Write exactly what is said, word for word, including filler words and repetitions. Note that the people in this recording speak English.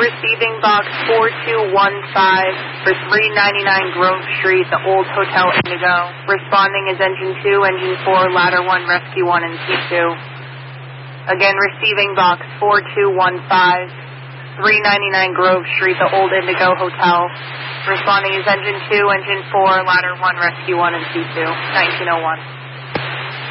Receiving box four two one five for three ninety-nine Grove Street, the Old Hotel Indigo. Responding is Engine two, Engine four, Ladder one, Rescue one, and T two. Again, receiving box four two one five, three ninety-nine Grove Street, the Old Indigo Hotel. Responding is Engine two, Engine four, Ladder one, Rescue one, and T two, nineteen oh one.